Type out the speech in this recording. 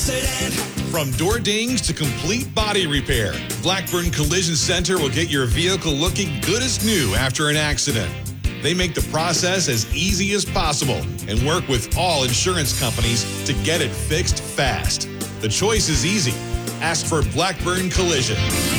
sedan. From door dings to complete body repair, Blackburn Collision Center will get your vehicle looking good as new after an accident. They make the process as easy as possible and work with all insurance companies to get it fixed fast. The choice is easy. Ask for Blackburn Collision.